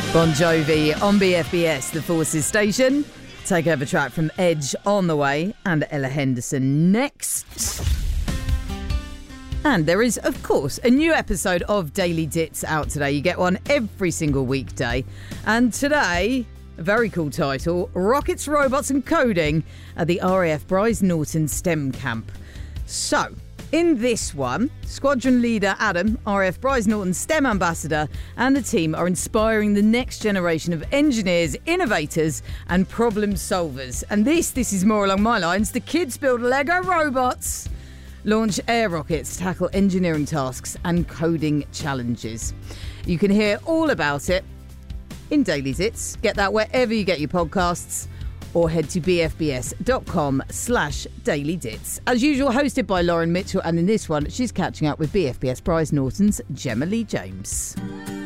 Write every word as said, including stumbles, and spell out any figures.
Bon Jovi on B F B S, the Forces station. Take over track from Edge on the way, and Ella Henderson next. And there is, of course, a new episode of Daily Dits out today. You get one every single weekday. And today, a very cool title, Rockets, Robots and Coding at the R A F Bryce Norton STEM Camp. So, in this one, Squadron Leader Adam, R A F Bryce Norton STEM Ambassador, and the team are inspiring the next generation of engineers, innovators and problem solvers. And this, this is more along my lines. The kids build Lego robots, launch air rockets, tackle engineering tasks and coding challenges. You can hear all about it in Daily Dits. Get that wherever you get your podcasts, or head to bfbs.com slash Daily Dits. As usual, hosted by Lauren Mitchell, and in this one, she's catching up with B F B S Bryce Norton's Gemma Lee James.